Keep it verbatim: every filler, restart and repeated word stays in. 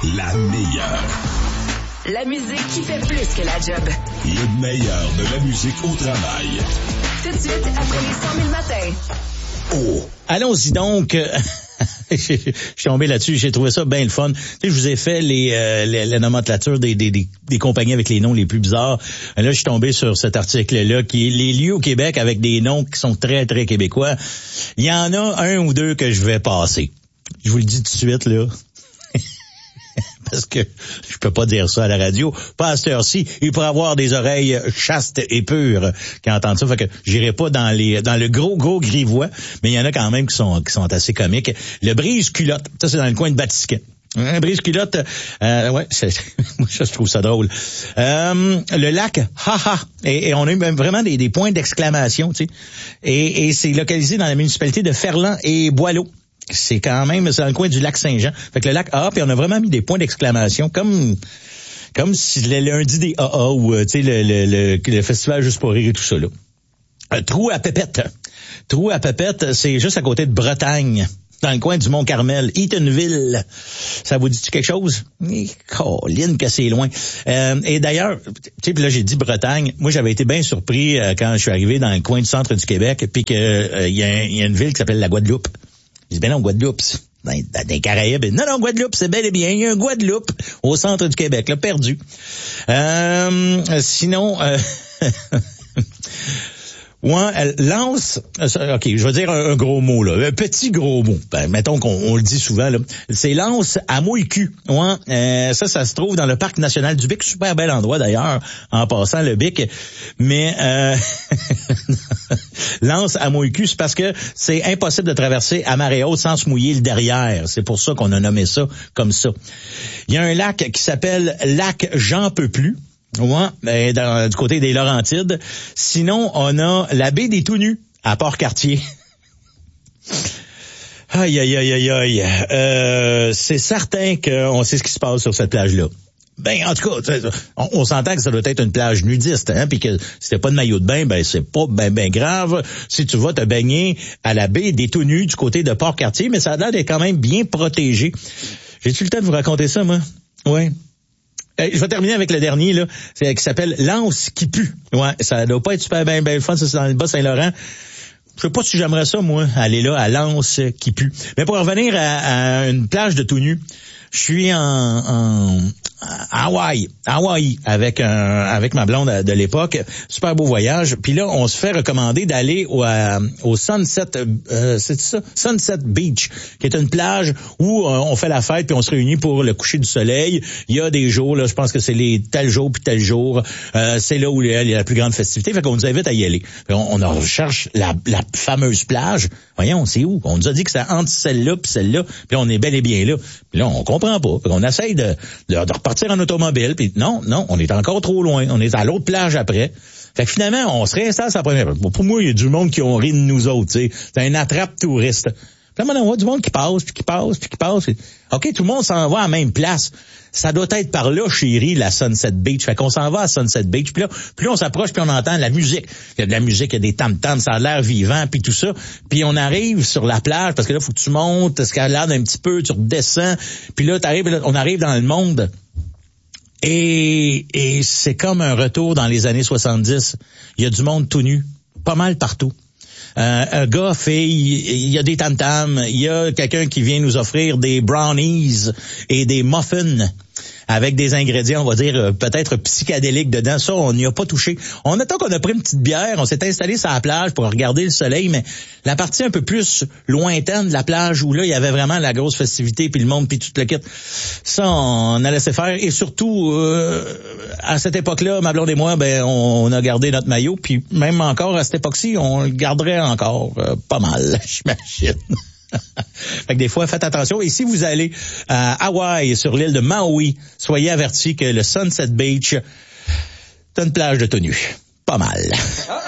La meilleure. La musique qui fait plus que la job. Le meilleur de la musique au travail. Tout de suite, après les cent mille matins. Oh. Allons-y donc. Je suis tombé là-dessus, j'ai trouvé ça bien le fun. Tu sais, je vous ai fait les, euh, les la nomenclature des, des, des, des compagnies avec les noms les plus bizarres. Là, je suis tombé sur cet article-là qui est les lieux au Québec avec des noms qui sont très, très québécois. Il y en a un ou deux que je vais passer. Je vous le dis tout de suite, là. Parce que je peux pas dire ça à la radio. Pas à cette heure-ci. Il pourrait avoir des oreilles chastes et pures qui entendent ça. Fait que j'irai pas dans les dans le gros, gros grivois, mais il y en a quand même qui sont qui sont assez comiques. Le brise-culotte, ça c'est dans le coin de Batiscan. Un brise-culotte, euh, ouais, c'est, moi je trouve ça drôle. Euh, le lac Haha, et, et on a eu même vraiment des, des points d'exclamation, tu sais. Et, et c'est localisé dans la municipalité de Ferland et Boileau. C'est quand même, c'est dans le coin du lac Saint-Jean. Fait que le lac A A, puis on a vraiment mis des points d'exclamation, comme comme si le lundi des A A ou, tu sais, le, le, le, le festival Juste pour rire et tout ça, là. Un trou à Pépette. Trou à Pépette, c'est juste à côté de Bretagne, dans le coin du Mont-Carmel, Eatonville. Ça vous dit quelque chose? Colline que c'est loin. Euh, et d'ailleurs, tu sais, puis là j'ai dit Bretagne. Moi j'avais été bien surpris euh, quand je suis arrivé dans le coin du centre du Québec, puis que euh, il y, y a une ville qui s'appelle la Guadeloupe. Je dis, ben non, Guadeloupe, dans, dans les Caraïbes. Non, non, Guadeloupe, c'est bel et bien. Il y a un Guadeloupe au centre du Québec, là, perdu. Euh, sinon, euh, ouais, lance, ok, je vais dire un, un gros mot, là, un petit gros mot. Ben, mettons qu'on on le dit souvent, là. C'est lance à mouille-cul. Ouais, euh, ça, ça se trouve dans le parc national du Bic. Super bel endroit, d'ailleurs, en passant, le Bic. Mais, euh, lance à mouille-cul, c'est parce que c'est impossible de traverser à marée haute sans se mouiller le derrière. C'est pour ça qu'on a nommé ça comme ça. Il y a un lac qui s'appelle lac J'en peux plus. Ouais, ben, dans, du côté des Laurentides. Sinon, on a la baie des Tout-Nus à Port-Cartier. Aïe, aïe, aïe, aïe, aïe. Euh, c'est certain qu'on sait ce qui se passe sur cette plage-là. Ben, en tout cas, on, on s'entend que ça doit être une plage nudiste, hein, puis que si t'as pas de maillot de bain, ben c'est pas ben ben grave si tu vas te baigner à la baie des Tout-Nus du côté de Port-Cartier, mais ça a l'air d'être quand même bien protégé. J'ai-tu le temps de vous raconter ça, moi? Ouais. Je vais terminer avec le dernier, là, c'est, qui s'appelle L'Anse qui pue. Ouais, ça doit pas être super bien ben fun, ça c'est dans le Bas-Saint-Laurent. Je sais pas si j'aimerais ça, moi, aller là, à L'Anse qui pue. Mais pour revenir à, à une plage de tout nu, je suis en, en à Hawaï, Hawaï avec un avec ma blonde de l'époque, super beau voyage. Puis là, on se fait recommander d'aller au, à, au Sunset, euh, c'est ça, Sunset Beach, qui est une plage où euh, on fait la fête puis on se réunit pour le coucher du soleil. Il y a des jours là, je pense que c'est les tel jour puis tel jour, euh, c'est là où il y a la plus grande festivité. Fait qu'on nous invite à y aller. Puis on, on recherche la, la fameuse plage. Voyons, c'est où? On nous a dit que c'est entre celle-là puis celle-là. Puis là, on est bel et bien là. Puis là, on comprend pas. Fait qu'on essaye de, de, de repartir en automobile. Puis non, non, on est encore trop loin. On est à l'autre plage après. Fait que finalement, on se réinstalle à sa première. Pour moi, il y a du monde qui ont ri de nous autres. T'sais. C'est un attrape touriste. Puis là, on voit du monde qui passe, puis qui passe, puis qui passe. Puis... OK, tout le monde s'en va à la même place. Ça doit être par là, chérie, la Sunset Beach. Fait qu'on s'en va à Sunset Beach. Puis là, plus on s'approche, puis on entend la musique. Il y a de la musique, il y a des tam-tams, ça a l'air vivant, puis tout ça. Puis on arrive sur la plage, parce que là, il faut que tu montes, ce qu'elle a l'air d'un petit peu, tu redescends. Puis là, t'arrives, là, on arrive dans le monde. Et, et c'est comme un retour dans les années soixante-dix. Il y a du monde tout nu, pas mal partout. Euh, un gars, fille, il y a des tam-tams, il y a quelqu'un qui vient nous offrir des brownies et des muffins avec des ingrédients, on va dire, peut-être psychédéliques dedans. Ça, on n'y a pas touché. On attend qu'on a pris une petite bière, on s'est installé sur la plage pour regarder le soleil, mais la partie un peu plus lointaine de la plage où là, il y avait vraiment la grosse festivité, puis le monde, puis tout le kit, ça, on a laissé faire. Et surtout, euh, à cette époque-là, ma blonde et moi, ben, on, on a gardé notre maillot, puis même encore à cette époque-ci, on le garderait encore euh, pas mal, j'imagine. Fait que des fois, faites attention. Et si vous allez à Hawaï, sur l'île de Maui, soyez avertis que le Sunset Beach, c'est une plage de tenue. Pas mal.